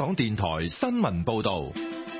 港電台新聞報道。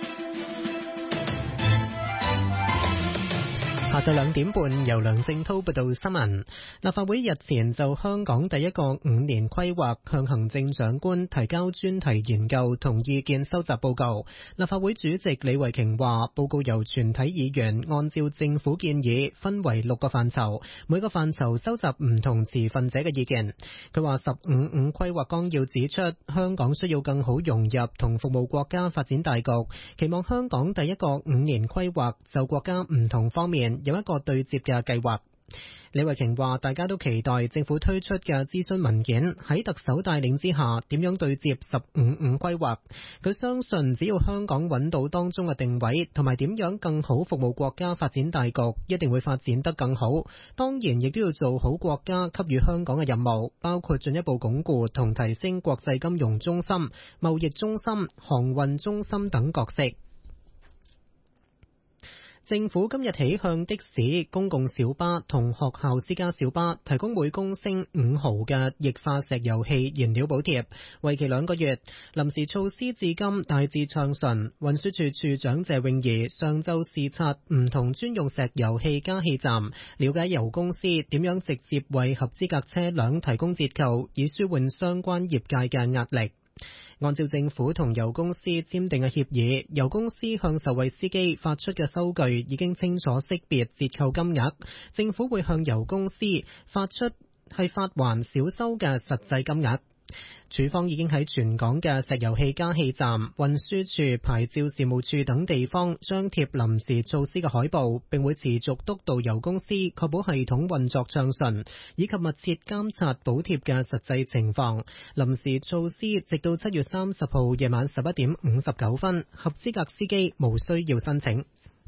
下晝2點半，由梁正濤報道新聞。立法會日前就香港第一個5年規劃向行政長官提交專題研究同意見收集報告。立法會主席李慧瓊話，報告由全體議員按照政府建議分為6個範疇，每個範疇收集唔同持份者嘅意見。佢話15規劃綱要指出，香港需要更好融入同服務國家發展大局，期望香港第一個5年規劃就國家唔同方面有一個對接嘅計劃。李慧瓊話，大家都期待政府推出嘅諮詢文件喺特首帶領之下點樣對接15規劃。佢相信只要香港揾到當中嘅定位同埋點樣更好服務國家發展大局，一定會發展得更好。當然亦都要做好國家給予香港嘅任務，包括進一步鞏固同提升國際金融中心、貿易中心、航運中心等角色。政府今日起向的士、公共小巴同學校私家小巴提供每公升5毫嘅液化石油氣燃料補貼，為期2個月。臨時措施至今大致暢順。運輸署署長謝永儀上晝視察唔同專用石油氣加氣站，了解油公司點樣直接為合資格車輛提供折扣，以舒緩相關業界嘅壓力。按照政府同油公司簽訂嘅協議，油公司向受惠司機發出嘅收據已經清楚識別折扣金額，政府會向油公司發還少收嘅實際金額。署方已經喺全港嘅石油氣加氣站、運輸署、牌照事務處等地方張貼臨時措施嘅海報，並會持續督導油公司確保系統運作暢順，以及密切監察補貼嘅實際情況。臨時措施直到7月30號夜晚11點59分，合資格司機無需要申請。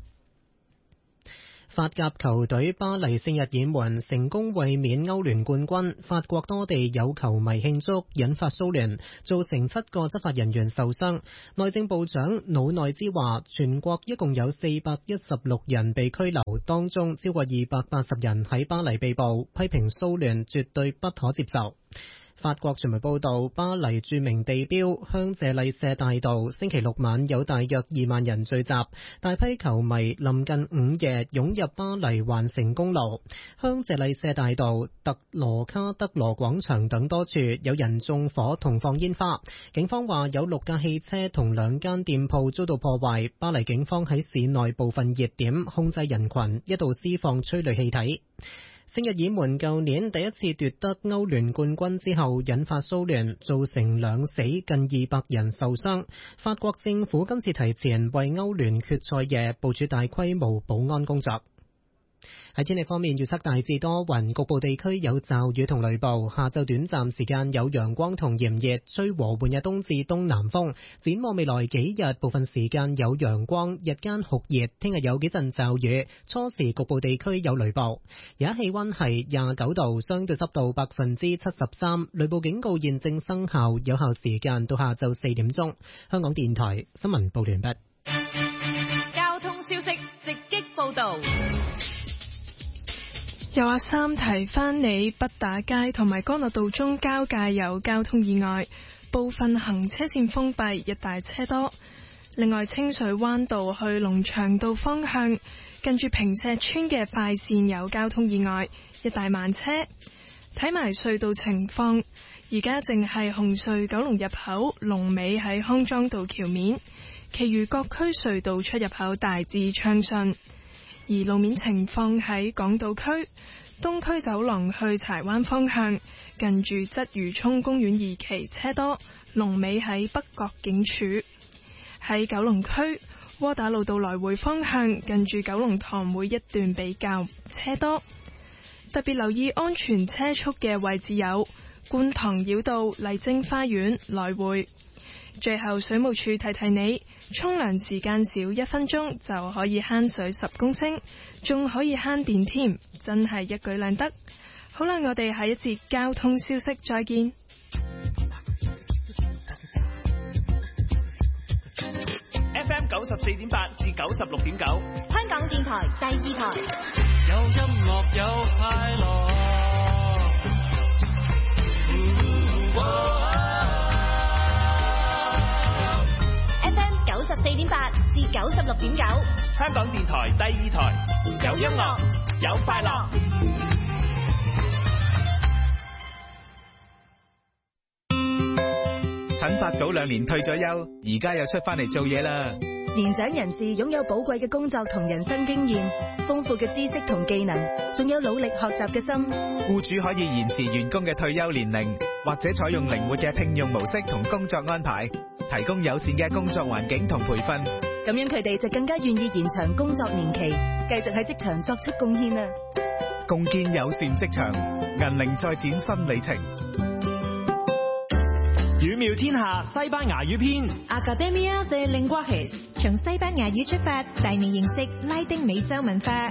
法甲球隊巴黎聖日耳門成功衛冕歐聯冠軍，法國多地有球迷慶祝，引發騷亂，造成7個執法人員受傷。內政部長魯內茲話，全國一共有416人被拘留，當中超過280人喺巴黎被捕，批評騷亂絕對不可接受。法國傳媒報道，巴黎著名地標香榭麗舍大道星期六晚有大約2萬人聚集，大批球迷臨近午夜湧入巴黎環城公路。香榭麗舍大道、特羅卡德羅廣場等多處有人縱火同放煙花。警方話有6架汽車同2間店鋪遭到破壞。巴黎警方喺市內部分熱點控制人群，一度施放催淚氣體。聖日耳門舊年第一次奪得歐聯冠軍之後引發騷亂，造成2死近200人受傷。法國政府今次提前為歐聯決賽夜部署大規模保安工作。喺天氣方面，預測大致多雲，局部地區有驟雨同雷暴。下晝短暫時間有陽光同炎熱，吹和緩嘅東至東南風。展望未來幾日，部分時間有陽光，日間酷熱。聽日有幾陣驟雨，初時局部地區有雷暴。而家氣溫係29度，相對濕度73%。雷暴警告現正生效，有效時間到下晝4點鐘。香港電台新聞報完畢。 交通消息直擊報道。 又話三提翻你北打街同埋干諾道中交界有交通意外，部分行車線封閉，一帶車多。另外清水灣道去龍翔道方向近住坪石村嘅快線有交通意外，一帶慢車。睇埋隧道情況，而家淨係紅隧九龍入口龍尾喺康莊道橋面，其餘各區隧道出入口大致暢順。而路面情況喺港島區東區走廊去柴灣方向近住鰂魚涌公園二期車多，龍尾喺北角警署。喺九龍區窩打老道來回方向近住九龍塘每一段比較車多，特別留意安全車速嘅位置有觀塘繞道麗晶花園來回。最後水務署提提你，沖涼時間少1分鐘就可以慳水10公升，仲可以慳電添，真係一舉兩得。好啦，我哋下一節交通消息再見。 FM 94.8至96.9， 香港電台第2台， 有音樂有快樂。 96.9， 香港電台第2台，有音樂，有快樂。陳伯早2年退咗休，而家又出翻嚟做嘢啦。 年長人士擁有寶貴嘅工作同人生經驗，豐富嘅知識同技能，仲有努力學習嘅心。 僱主可以延遲員工嘅退休年齡，或者採用靈活嘅聘用模式同工作安排，提供友善嘅工作環境同培訓。 咁樣佢哋就更加願意延長工作年期，繼續喺職場作出貢獻啦。 共建友善職場，銀齡再展新里程。 語妙天下西班牙語篇 Academia de Lenguajes， 從西班牙語出發，帶你認識拉丁美洲文化。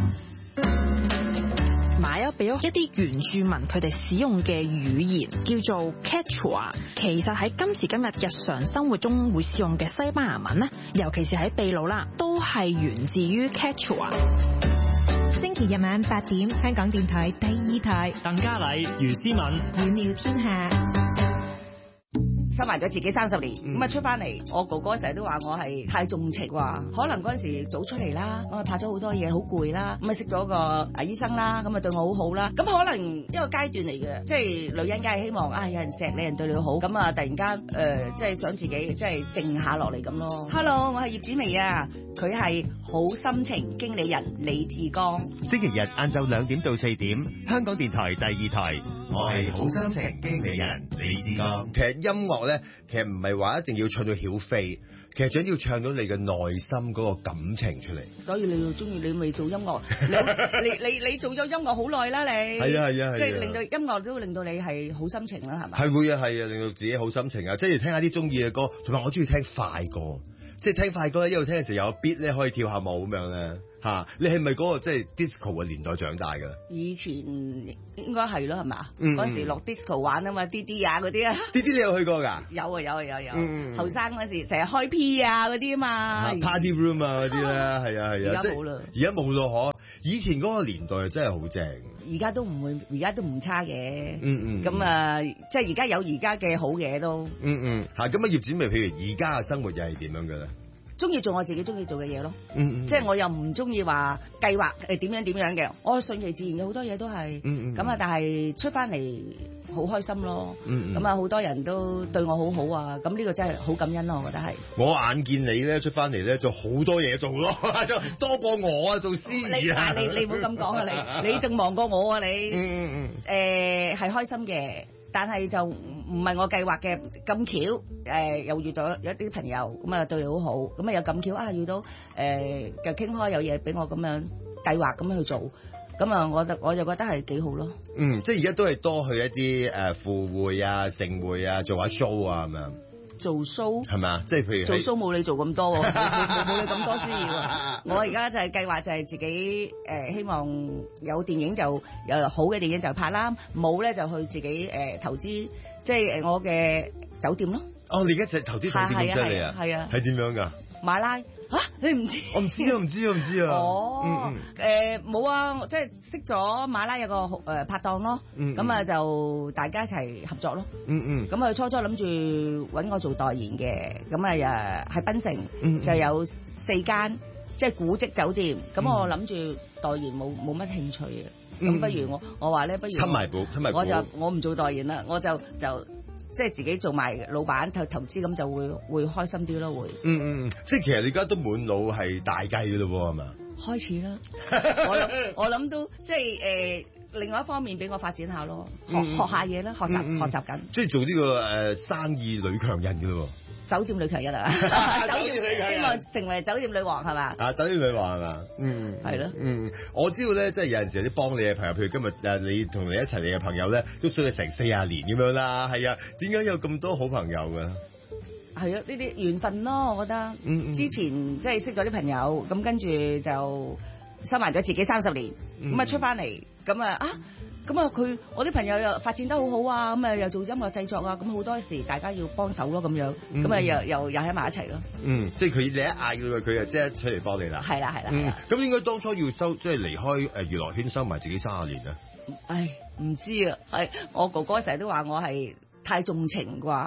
買咗俾咗一啲原住民佢哋使用嘅語言叫做 Quechua， 其實喺今時今日日常生活中會使用嘅西班牙文咧，尤其是喺秘魯啦，都係源自於 Quechua。 星期日晚8點，香港電台第2台， 鄧嘉麗、余思敏， 語妙天下。 收埋咗自己30年，咁啊出翻嚟，我哥哥成日都話我係太重情話，可能嗰陣時早出嚟啦，我係拍咗好多嘢，好攰啦，咁啊識咗個醫生啦，咁啊對我好好啦，咁可能一個階段嚟嘅，即係女人梗係希望啊有人錫你，人對你好，咁啊突然間即係想自己即係靜下落嚟咁咯。Hello， 我係葉子薇啊，佢係好心情經理人李志剛。 星期日晏晝2點到4點，香港電台第2台，我係好心情經理人李志剛。 其實音樂咧，其實唔係話一定要唱到曉飛，其實最緊要唱到你嘅內心嗰個感情出嚟。 所以你要中意，你未做音樂，你做咗音樂好耐啦，你係啊，即係令到音樂都令到你係好心情啦，係咪？ 係會啊，令到自己好心情啊，即係聽下啲中意嘅歌，同埋我中意聽快歌，即係聽快歌咧，一路聽嘅時候有 beat 咧，可以跳下舞咁樣咧。你係咪嗰個即係 disco 嘅年代長大㗎？以前應該係咯，係嘛？嗰時落 disco 玩啊嘛，DD 啊嗰啲啊。 DD 你有去過㗎？ 有。後生嗰時成日開 P 啊嗰啲啊嘛。 Party room 啊嗰啲咧，係啊。 而家冇啦。 而家冇咯嗬。以前嗰個年代真係好正。 而家都唔會，而家都唔差嘅。咁啊，即係而家有而家嘅好嘢都。 咁啊，葉子薇，譬如而家嘅生活又係點樣嘅咧？ 中意做我自己中意做嘅嘢咯，即係我又唔中意話計劃點樣嘅，我順其自然嘅好多嘢都係，咁啊但係出翻嚟好開心咯，咁啊好多人都對我好好啊，咁呢個真係好感恩咯，我覺得係。我眼見你咧出翻嚟咧就好多嘢做咯，多過我啊做司儀啊！ 你唔好咁講啊你仲忙過我啊你，係開心嘅。但係就唔係我計劃嘅，咁巧又遇到有一啲朋友咁啊對你好好，咁啊又咁巧遇到就傾開有嘢俾我咁樣計劃咁樣去做，咁啊我就覺得係幾好咯。 即係而家都係多去一啲副會啊、盛會啊，做下 show 啊咁樣。 做 show 係咪啊？即係譬如做 show 冇你做咁多，冇你咁多司儀喎。我而家就係計劃就係自己希望有電影就有好嘅電影就拍啦，冇咧就去自己投資，即係我嘅酒店咯。哦， 你而家就投資酒店咁犀利啊？係啊。係點樣㗎？ 馬拉你唔知？ 我唔知啊。 冇啊，即係識咗馬拉有個拍檔咯，咁啊就大家一齊合作咯。咁佢初諗住揾我做代言嘅，咁啊喺檳城就有4間即係古蹟酒店，咁我諗住代言冇乜興趣啊，咁不如我話咧，不如親埋寶， 我唔做代言啦，我就即係自己做埋老闆投資，咁就會開心啲咯，會。 即係其實你而家都滿腦係大計嘅咯喎，係嘛？ 開始啦，我諗都即係另外一方面俾我發展下咯，學下嘢啦，學習緊。即係做呢個生意女強人嘅咯喎。 酒店女強人啊！希望成為酒店女王係嘛？ 酒店女王係嘛？ 係咯。 我知道咧，即係有陣時有啲幫你嘅朋友，譬如今日你同你一齊嚟嘅朋友咧，都需要成40年咁樣啦。係啊，點解有咁多好朋友嘅？ 係啊，呢啲緣分咯，我覺得。之前即係識咗啲朋友，咁跟住就收埋咗自己30年，咁啊出翻嚟，咁啊我啲朋友又發展得好好啊，咁啊又做音樂製作啊，咁好多時大家要幫手咯，咁樣，咁啊又喺埋一齊咯。 即係佢你一嗌佢就即係出嚟幫你啦。 係啦。 咁應該當初要即係離開娛樂圈，收埋自己30年啊？ 唉，唔知啊，係我哥哥成日都話我係太重情啩。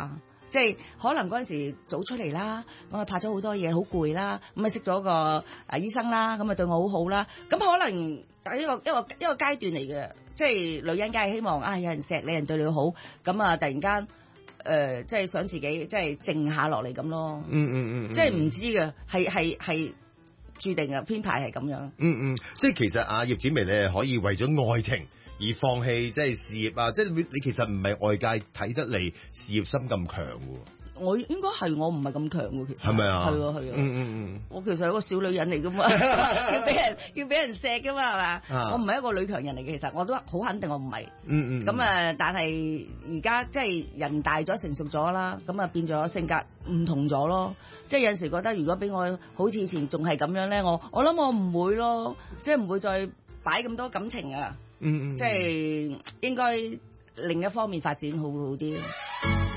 即係可能嗰陣時早出嚟啦，我係拍咗好多嘢，好攰啦，咁啊識咗個醫生啦，咁啊對我好好啦，咁可能係一個階段嚟嘅，即係女人梗係希望有人錫你，人對你好，咁啊突然間即係想自己即係靜下落嚟咁咯，即係唔知嘅，係注定嘅編排係咁樣。 即係其實葉展薇你係可以為咗愛情而放棄即係事業啊！即係你其實唔係外界睇得嚟事業心咁強喎。我應該係我唔係咁強喎，其實。 係咪啊？ 係啊。我其實係一個小女人嚟噶嘛，要俾人錫噶嘛，係嘛？我唔係一個女強人嚟嘅，其實我都好肯定我唔係。咁但係而家即係人大咗成熟咗啦，咁啊變咗性格唔同咗咯。即係有陣時覺得如果俾我好似以前仲係咁樣咧，我諗我唔會咯，即係唔會再擺咁多感情啊。即係應該另一方面發展好啲。